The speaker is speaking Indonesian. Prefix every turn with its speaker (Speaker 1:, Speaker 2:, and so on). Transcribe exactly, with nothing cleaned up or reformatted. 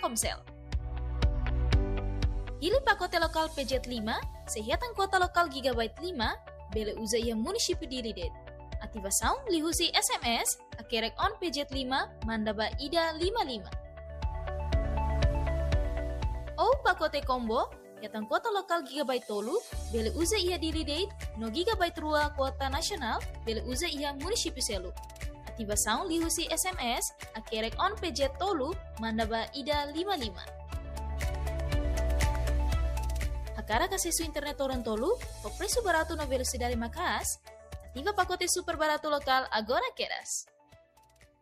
Speaker 1: Komsel. Pilih pakote lokal P J lima, sehatan kuota lokal gigabyte lima, bele uza ia munisipi diridet. Ativasaun lihusi S M S, akerek on P J lima, mandaba ida lima lima. Oh pakote combo, yatan kuota lokal gigabyte tolu, bele uza ia diridet, no gigabyte rua kuota nasional, bele uza ia munisipi selu. Ativasaun lihusi S M S, akerek on P J tolu, mandaba ida lima lima. Akara kasisu internet orang tolu, o preço barato na velocidade macas, ativa pacote super barato lokal agora queras.